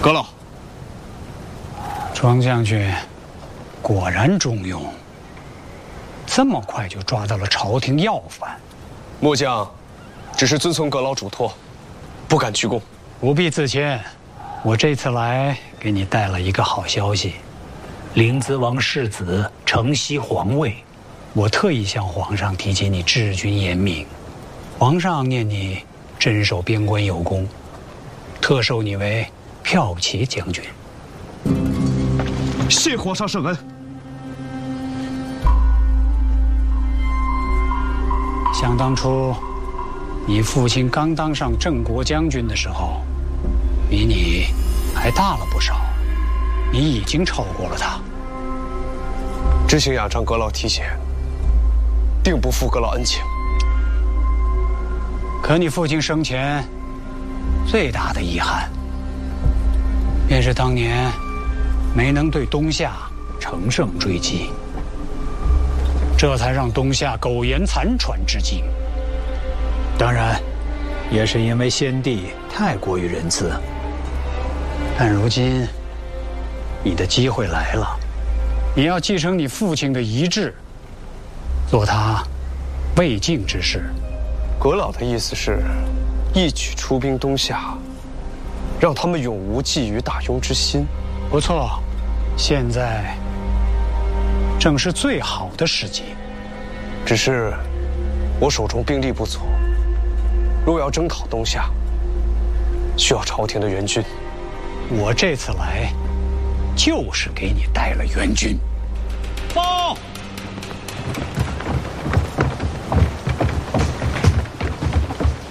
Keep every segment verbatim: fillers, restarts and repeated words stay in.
阁老， 庄将军果然中用，这么快就抓到了朝廷要犯。 末将只是遵从阁老嘱托，不敢居功。 不必自谦，我这次来给你带了一个好消息：灵子王世子承袭皇位。我特意向皇上提起你治军严明，皇上念你镇守边关有功，特授你为骠骑将军。 谢皇上圣恩。 想当初，你父亲刚当上镇国将军的时候，比你还大了不少，你已经超过了他。 知行仰仗阁老提携，定不负阁老恩情。 可你父亲生前最大的遗憾，便是当年没能对东夏乘胜追击，这才让东夏苟延残喘至今。当然，也是因为先帝太过于仁慈。但如今，你的机会来了，你要继承你父亲的遗志，做他未竟之事。 阁老的意思是，一举出兵东夏，让他们永无觊觎大庸之心。 不错，现在正是最好的时机。 只是我手中兵力不足，若要征讨东夏，需要朝廷的援军。 我这次来，就是给你带了援军。报！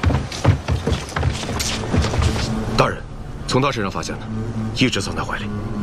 大人，从他身上发现的，一直藏在怀里。